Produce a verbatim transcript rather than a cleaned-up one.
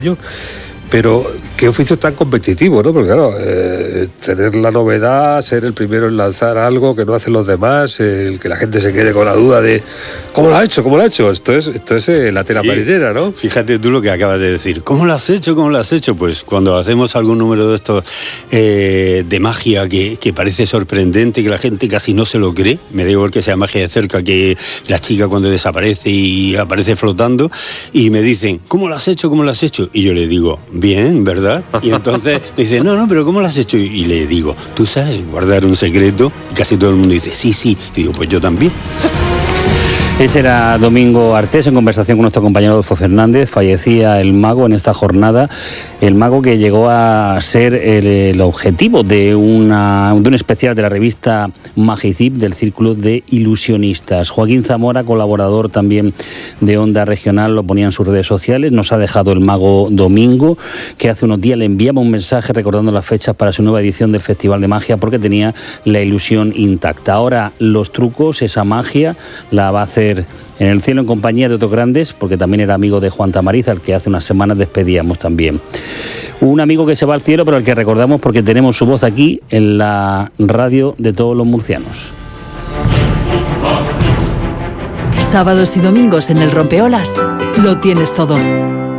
Pero qué oficio tan competitivo, ¿no? Porque claro, eh, tener la novedad, ser el primero en lanzar algo que no hacen los demás, eh, el que la gente se quede con la duda de ¿cómo lo ha hecho? ¿Cómo lo ha hecho? Esto es, esto es eh, la tela marinera, ¿no? Fíjate tú lo que acabas de decir. ¿Cómo lo has hecho? ¿Cómo lo has hecho? Pues cuando hacemos algún número de estos eh, de magia que, que parece sorprendente, que la gente casi no se lo cree, me da igual que sea magia de cerca, que la chica cuando desaparece y aparece flotando, y me dicen, ¿cómo lo has hecho? ¿Cómo lo has hecho? Y yo le digo, bien, ¿verdad? Y entonces me dice, no, no, pero ¿cómo lo has hecho? Y le digo, ¿tú sabes guardar un secreto? Y casi todo el mundo dice, sí, sí. Y digo, pues yo también. Ese era Domingo Artés en conversación con nuestro compañero Adolfo Fernández. Fallecía el mago en esta jornada, el mago que llegó a ser el, el objetivo de, una, de un especial de la revista Magicip del Círculo de Ilusionistas. Joaquín Zamora, colaborador también de Onda Regional, lo ponía en sus redes sociales. Nos ha dejado el mago Domingo, que hace unos días le enviaba un mensaje recordando las fechas para su nueva edición del Festival de Magia porque tenía la ilusión intacta. Ahora los trucos, esa magia, la va a hacer en el cielo en compañía de otros grandes, porque también era amigo de Juan Tamariz, al que hace unas semanas despedíamos también. Un amigo que se va al cielo, pero al que recordamos porque tenemos su voz aquí en la radio de todos los murcianos. Sábados y domingos en el Rompeolas lo tienes todo.